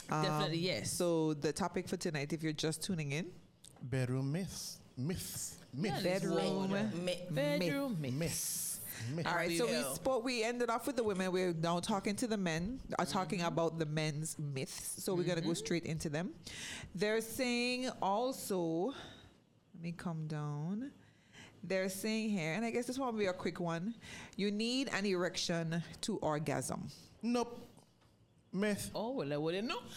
Definitely, yes. So the topic for tonight, if you're just tuning in, Bedroom myths. bedroom Bedroom myths. Myths. All right, so we ended off with the women. We're now talking to the men, talking about the men's myths. So we're going to go straight into them. They're saying also, let me come down. They're saying here, and I guess this one will be a quick one. You need an erection to orgasm. Nope. Myth. Oh, well, I wouldn't know.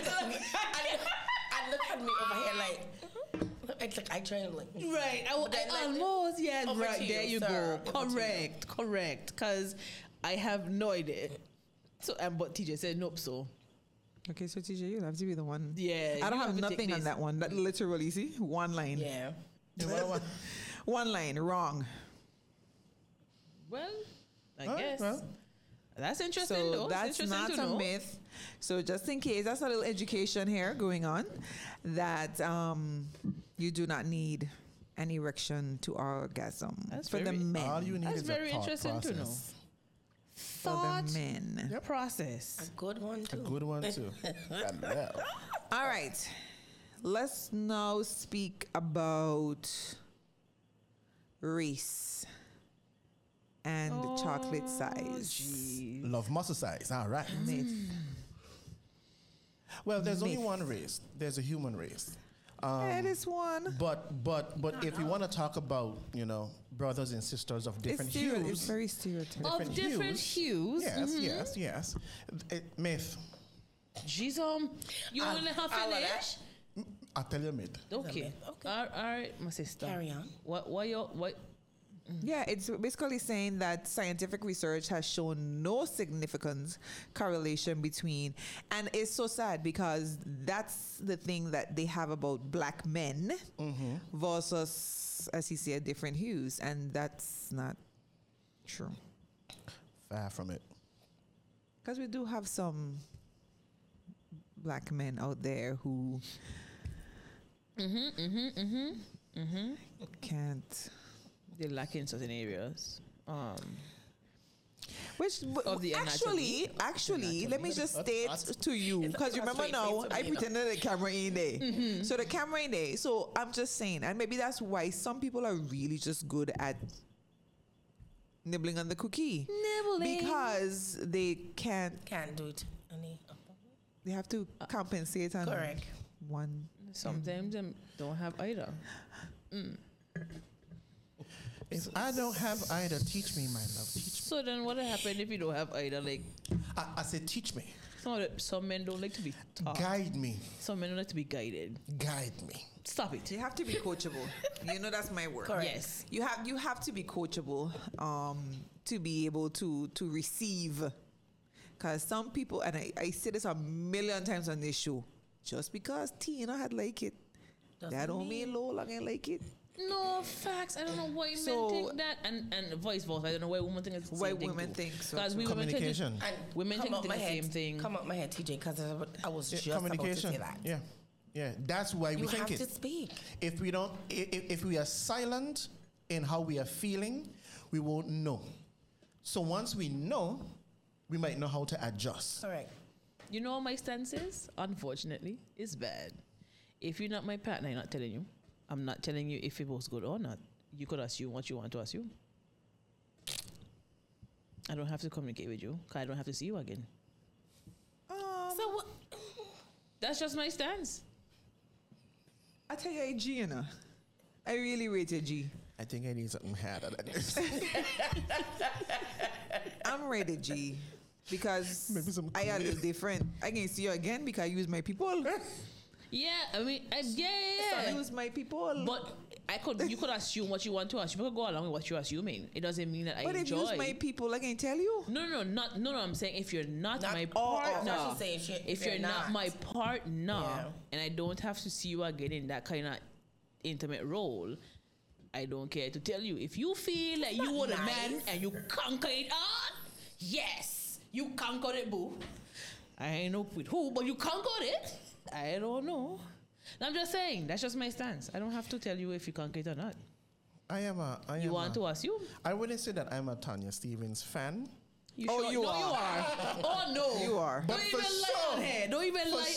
I look at me over here like, it's like I try to like. Right. Like, Almost, yes. over Right. to There you, you sir. go. Over to Correct. Because I have no idea. So, but TJ said nope, so. Okay, so TJ, you'll have to be the one. Yeah. I don't you have to take nothing on this. that one. That literally, see, one line. Yeah. One line, wrong. Well, I All right, guess. well. That's interesting, So though. that's It's not interesting to a know. myth. So just in case, that's a little education here going on, that you do not need an erection to orgasm. That's for the very- men. All you need That's is very a thought interesting to know. process. For Thought the men. process. Good one A too. good one too. Well. All right. Let's now speak about race and the chocolate size. Gee. Love muscle size. All right. Myth. Well, there's only Myth. one race. There's a human race. That is one. But if we want to talk about, brothers and sisters of different It's hues, very stereotypical. Of different hues. yes. Myth. Jeez, you want to have all of finish? I'll tell you myth. Okay. Okay. All right, my sister. Carry on. What? Yeah, it's basically saying that scientific research has shown no significant correlation between, and it's so sad because that's the thing that they have about black men versus, as he said, different hues, and that's not true. Far from it. Because we do have some black men out there who can't. They lack in certain areas. Which Of the actually, let me just state to you, because you remember now, I pretended the camera ain't there. So the camera ain't there. So I'm just saying, and maybe that's why some people are really just good at nibbling on the cookie. Nibbling. Because they can't, Can't do it. they have to compensate on Correct. one. Sometimes them don't have either. If I don't have either, teach me, my love. Teach me. So then, what happen if you don't have either? Like I said, teach me. some men don't like to be taught. Guide me. Some men don't like to be guided. Guide me. Stop it. You have to be coachable. That's my word. Correct. Yes. You have to be coachable to be able to receive. Because some people, and I say this a million times on this show, just because Tina had like it, that don't mean Lola can like it. No facts. I don't know why So- men think that, and vice versa. I don't know why women think it's the Why same thing women too. think so Because too. we women tend to- Communication. And Women come think up the my same head, thing. Come up my head, TJ, because I was just Communication. about to say that. Yeah. That's why we You think have it. to speak. If we don't, if we are silent in how we are feeling, we won't know. So once we know, we might know how to adjust. Correct. You know what my stance is? Unfortunately, it's bad. If you're not my partner, I'm not telling you. I'm not telling you if it was good or not. You could assume what you want to assume. I don't have to communicate with you because I don't have to see you again. So what? That's just my stance. I tell you, G, I really rated G. I think I need something harder than this. I'm rated G because Maybe some I a little different. I can see you again because I use my people. Yeah, I mean, I yeah. use my people. But you could assume what you want to assume. You could go along with what you're assuming. It doesn't mean that I But if enjoy. you use my people, I can tell you. No, I'm saying if you're not my that's what partner, she's saying. if you're not my partner, Yeah. and I don't have to see you again in that kind of intimate role, I don't care to tell you. If you feel like you were the man nice. and you conquer it all, yes, you conquered it, boo. I ain't know with who, but you conquered it. I don't know. I'm just saying, that's just my stance. I don't have to tell you if you conquer it or not. You want to assume? I wouldn't say that I'm a Tanya Stevens fan. You Oh, sure? you No, are. you are. Oh no, You are. Don't But even for lie sure. on here. Don't even For lie